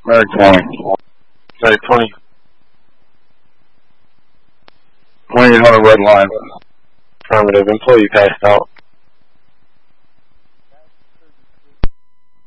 Merrick 20. Merrick 20. 1800 red line. Affirmative. Employee passed out.